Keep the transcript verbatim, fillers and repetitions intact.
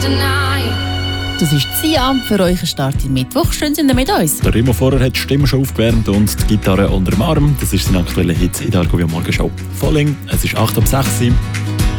Das ist Sia für euch ein Start im Mittwoch. Schön sind ihr mit uns. Der Remo vorher hat die Stimme schon aufgewärmt und die Gitarre unter dem Arm. Das ist sein aktueller Hit in der Argovia Morgenshow. Falling, es ist acht ab sechs.